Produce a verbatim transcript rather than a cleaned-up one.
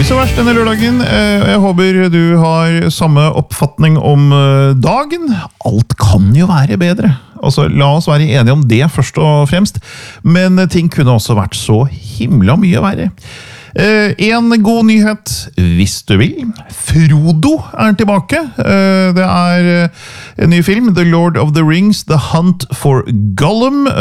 Ikke så verst denne lørdagen. Jeg håper du har samme oppfatning om dagen. Alt kan jo være bedre. Altså, la oss være enige om det først og fremst. Men ting kunne også vært så himla mye verre. En god nyhet, hvis du vil. Frodo er tilbake. Det er en ny film, The Lord of the Rings, The Hunt for Gollum.